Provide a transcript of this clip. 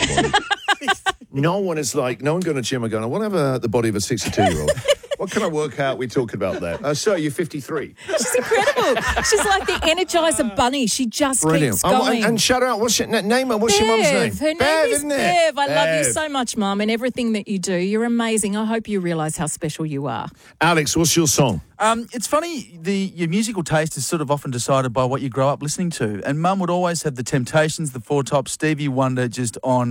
body. No one going to gym and going, I want to have the body of a 62-year-old. What can I work out? We're talking about that. Sir, you're 53. She's incredible. She's like the Energizer Bunny. She just keeps going. And shout out, what's your name? What's your mum's name? Her name is Bev. I love you so much, Mum, and everything that you do. You're amazing. I hope you realise how special you are. Alex, what's your song? It's funny, your musical taste is sort of often decided by what you grow up listening to. And Mum would always have the Temptations, the Four Tops, Stevie Wonder just on